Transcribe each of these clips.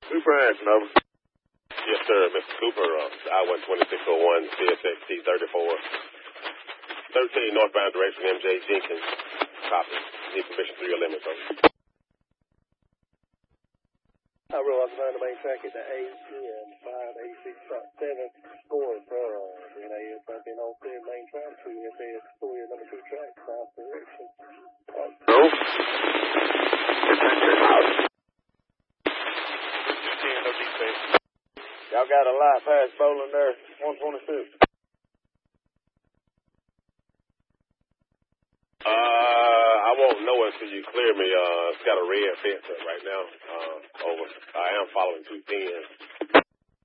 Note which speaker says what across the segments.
Speaker 1: Cooper Hanson, over.
Speaker 2: Yes, sir, Mr. Cooper. I-12601, CSXT 3413, northbound direction, MJ Jenkins. Copy. Need permission through your limits, over.
Speaker 3: I realize I'm on the main track at the 586.7 score from NAS 13 on clear main track to FAS Story number 2 track, south direction.
Speaker 1: No.
Speaker 3: Y'all got a light pass bowling there, 126.
Speaker 2: I won't know until you clear me. It's got a red fence up right now. Over. I am following 210.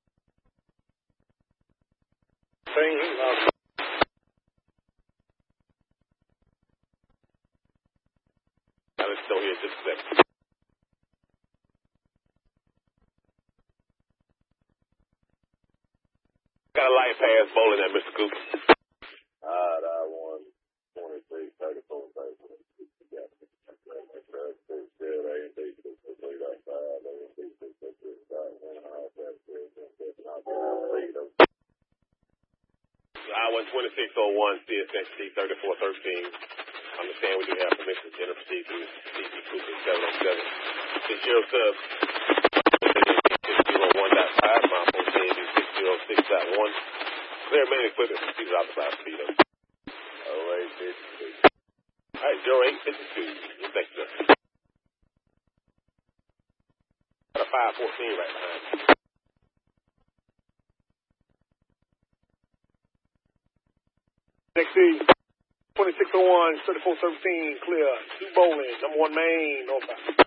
Speaker 2: Now let's go here just a second. Got a light pass bowling at Mr. Cooper.
Speaker 3: I-123, 34, 34.
Speaker 2: I-12601, CSXT 3413. Understand we do have permission to enter proceed through CP Cooper 707. It's your sub 601.5, my 14 606.1. Clear main equipment proceeded outside speed up. 0852. All right, 0852. Thank you, sir. Got a 514 right behind you.
Speaker 3: XC 2601, 3413, clear. 2 bowling, number 1 main, northbound.